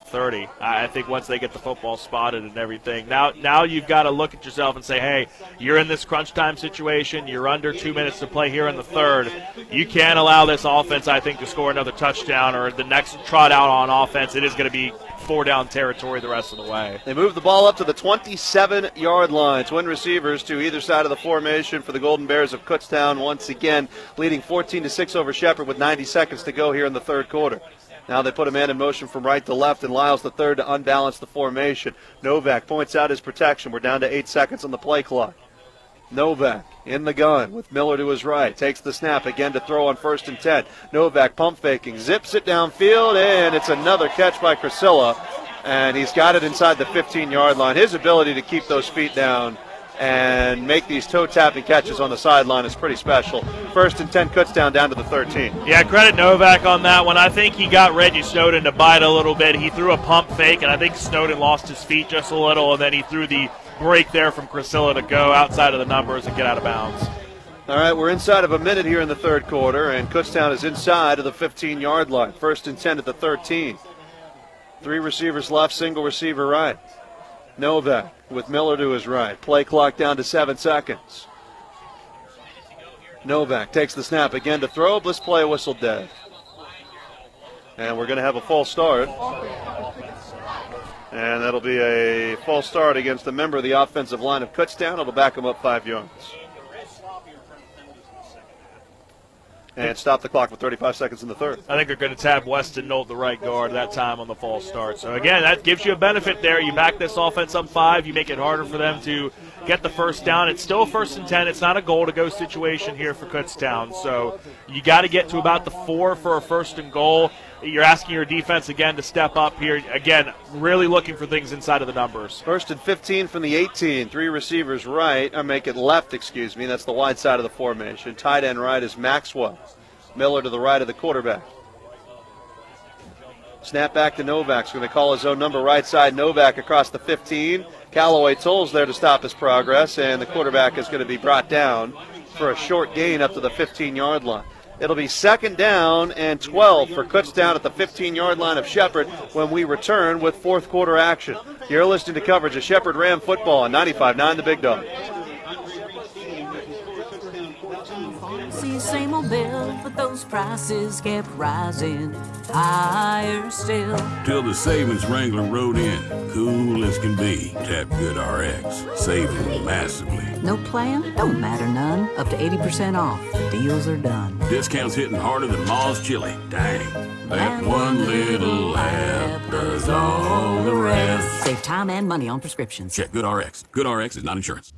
30. I think once they get the football spotted and everything. Now you've got to look at yourself and say, hey, you're in this crunch time situation. You're under 2 minutes to play here in the third. You can't allow this offense, I think, to score another touchdown, or the next trot out on offense, it is going to be 4-down territory the rest of the way. They move the ball up to the 27-yard line. Twin receivers to either side of the formation for the Golden Bears of Kutztown, once again leading 14-6 over Shepherd with 90 seconds to go here in the third quarter. Now they put a man in motion from right to left, and Lyles the third to unbalance the formation. Novak points out his protection. We're down to 8 seconds on the play clock. Novak in the gun with Miller to his right. Takes the snap again to throw on 1st and 10. Novak pump faking, zips it downfield, and it's another catch by Crisilla. And he's got it inside the 15-yard line. His ability to keep those feet down and make these toe-tapping catches on the sideline is pretty special. 1st and 10, Kutztown down to the 13. Yeah, credit Novak on that one. I think he got Reggie Snowden to bite a little bit. He threw a pump fake, and I think Snowden lost his feet just a little, and then he threw the break there from Crisilla to go outside of the numbers and get out of bounds. All right, we're inside of a minute here in the third quarter, and Kutztown is inside of the 15-yard line. 1st and 10 at the 13. 3 receivers left, single receiver right. Novak with Miller to his right. Play clock down to 7 seconds. Novak takes the snap again to throw. Let's play a whistle dead. And we're going to have a false start. And that'll be a false start against a member of the offensive line of Kutztown. It'll back them up 5 yards. And stop the clock with 35 seconds in the third. I think they're going to tab Weston Nolt, the right guard, that time on the false start. So, again, that gives you a benefit there. You back this offense up 5. You make it harder for them to get the first down. It's still 1st and 10. It's not a goal-to-go situation here for Kutztown. So you got to get to about the 4 for a 1st and goal. You're asking your defense, again, to step up here. Again, really looking for things inside of the numbers. 1st and 15 from the 18. 3 receivers right, or make it left, excuse me. That's the wide side of the formation. Tight end right is Maxwell. Miller to the right of the quarterback. Snap back to Novak's going to call his own number right side. Novak across the 15. Callaway Tolles there to stop his progress, and the quarterback is going to be brought down for a short gain up to the 15-yard line. It'll be 2nd down and 12 for Kutztown at the 15-yard line of Shepherd when we return with fourth quarter action. You're listening to coverage of Shepherd Ram football on 95.9 The Big Dog. Same old bill, but those prices kept rising higher still. Till the savings Wrangler rode in, cool as can be. Tap Good RX, saving massively. No plan? Don't matter none. Up to 80% off. Deals are done. Discounts hitting harder than Ma's chili. Dang. That one little app does all the rest. Save time and money on prescriptions. Check Good RX. Good RX is not insurance.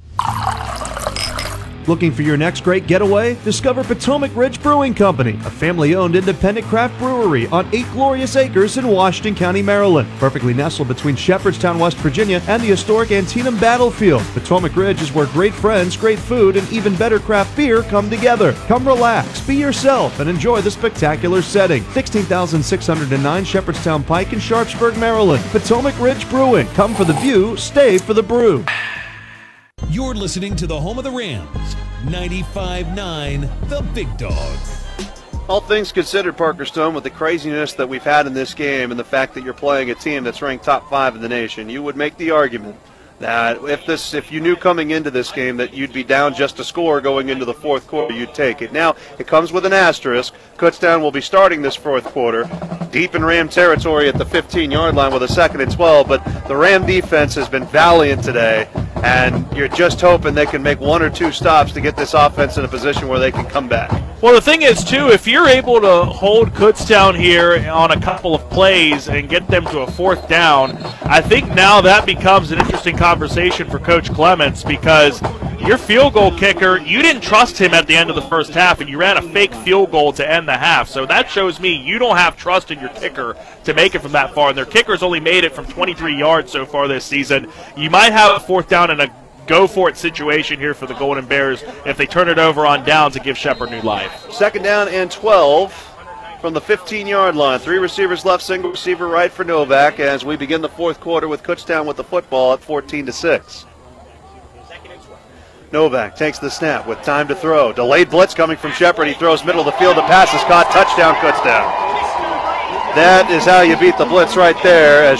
Looking for your next great getaway? Discover Potomac Ridge Brewing Company, a family-owned independent craft brewery on 8 glorious acres in Washington County, Maryland. Perfectly nestled between Shepherdstown, West Virginia and the historic Antietam battlefield, Potomac Ridge is where great friends, great food, and even better craft beer come together. Come relax, be yourself, and enjoy the spectacular setting. 16,609 Shepherdstown Pike in Sharpsburg, Maryland. Potomac Ridge Brewing. Come for the view, stay for the brew. You're listening to the home of the Rams, 95.9 The Big Dog. All things considered, Parker Stone, with the craziness that we've had in this game and the fact that you're playing a team that's ranked top 5 in the nation, you would make the argument that if you knew coming into this game that you'd be down just a score going into the fourth quarter, you'd take it. Now, it comes with an asterisk. Kutztown will be starting this fourth quarter deep in Ram territory at the 15-yard line with a 2nd and 12, but the Ram defense has been valiant today, and you're just hoping they can make 1 or 2 stops to get this offense in a position where they can come back. Well, the thing is, too, if you're able to hold Kutztown here on a couple of plays and get them to a 4th down, I think now that becomes an interesting conversation for Coach Clements, because your field goal kicker, you didn't trust him at the end of the first half, and you ran a fake field goal to end the half. So that shows me you don't have trust in your kicker to make it from that far. And their kicker's only made it from 23 yards so far this season. You might have a 4th down and a go-for-it situation here for the Golden Bears if they turn it over on downs and give Shepherd new life. 2nd down and 12 from the 15-yard line. 3 receivers left, single receiver right for Novak as we begin the fourth quarter with Kutztown with the football at 14-6. Novak takes the snap with time to throw. Delayed blitz coming from Shepherd. He throws middle of the field. The pass is caught. Touchdown, Kutztown. That is how you beat the blitz right there as